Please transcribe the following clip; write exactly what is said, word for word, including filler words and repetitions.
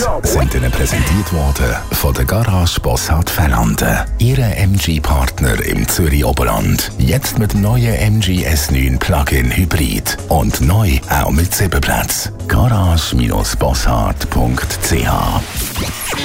sind Ihnen präsentiert worden von der Garage Bossard Fernanden. Ihre M G-Partner im Zürich Oberland. Jetzt mit dem neuen M G S neun Plug-in Hybrid. Und neu auch mit Sitzenplatz. garage Bossard punkt c h